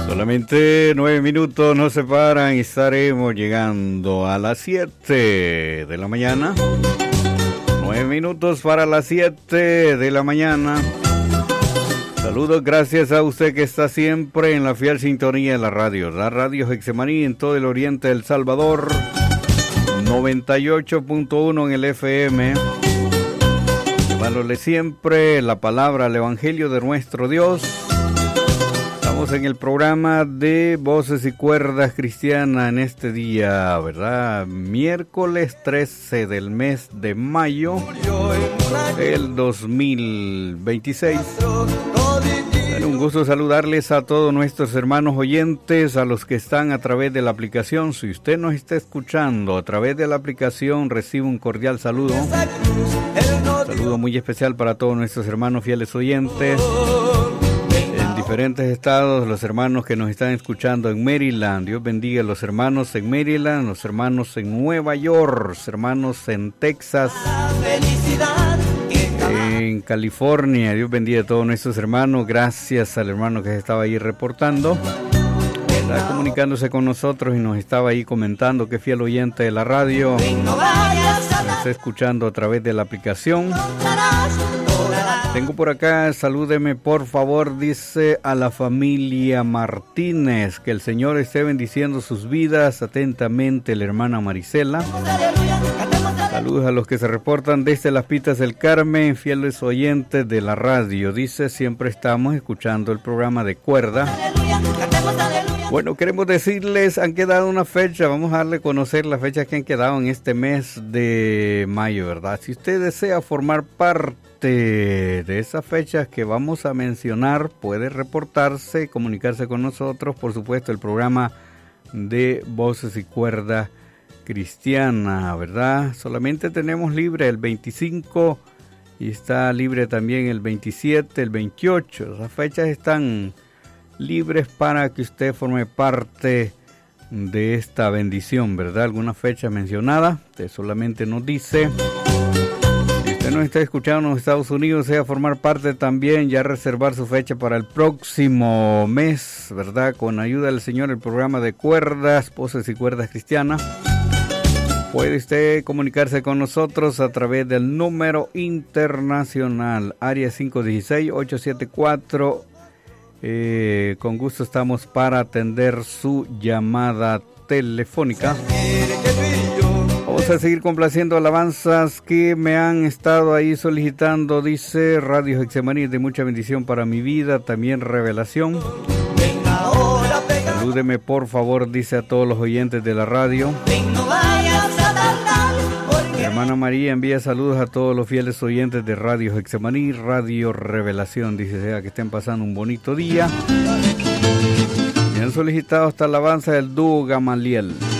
Solamente 9 minutos nos separan y estaremos llegando a las 7 de la mañana. 9 minutos para las 7 de la mañana. Saludos, gracias a usted que está siempre en la fiel sintonía de la radio Getsemaní en todo el oriente del Salvador, 98.1 en el FM. Llevándole siempre la palabra, el evangelio de nuestro Dios. Estamos en el programa de Voces y Cuerdas Cristianas en este día, ¿verdad? Miércoles 13 del mes de mayo del 2026. Un gusto saludarles a todos nuestros hermanos oyentes, a los que están a través de la aplicación. Si usted nos está escuchando a través de la aplicación, recibe un cordial saludo. Un saludo muy especial para todos nuestros hermanos fieles oyentes en diferentes estados, los hermanos que nos están escuchando en Maryland. Dios bendiga a los hermanos en Maryland, los hermanos en Nueva York, los hermanos en Texas, en California. Dios bendiga a todos nuestros hermanos. Gracias al hermano que se estaba ahí reportando, está comunicándose con nosotros y nos estaba ahí comentando que fiel oyente de la radio, nos está escuchando a través de la aplicación. Tengo por acá, salúdeme por favor, dice, a la familia Martínez, que el Señor esté bendiciendo sus vidas. Atentamente, la hermana Marisela. Saludos a los que se reportan desde las Pitas del Carmen, fieles oyentes de la radio. Dice, siempre estamos escuchando el programa de Cuerda. Bueno, queremos decirles, han quedado una fecha, vamos a darle a conocer las fechas que han quedado en este mes de mayo, ¿verdad? Si usted desea formar parte de esas fechas que vamos a mencionar, puede reportarse, comunicarse con nosotros, por supuesto, el programa de Voces y Cuerda Cristiana, ¿verdad? Solamente tenemos libre el 25 y está libre también el 27, el 28. Esas fechas están libres para que usted forme parte de esta bendición, ¿verdad? Alguna fecha mencionada, usted solamente nos dice. Si usted nos está escuchando en los Estados Unidos, sea formar parte también, ya reservar su fecha para el próximo mes, ¿verdad? Con ayuda del Señor, el programa de Cuerdas, Voces y Cuerdas Cristianas. Puede usted comunicarse con nosotros a través del número internacional, área 516-874. Con gusto estamos para atender su llamada telefónica. Vamos a seguir complaciendo alabanzas que me han estado ahí solicitando. Dice, Radio Getsemaní de mucha bendición para mi vida, también revelación. Salúdeme por favor, dice a todos los oyentes de la radio. Mi hermana María envía saludos a todos los fieles oyentes de Radio Getsemaní, Radio Revelación. Dice, sea que estén pasando un bonito día. Me han solicitado esta alabanza del dúo Gamaliel.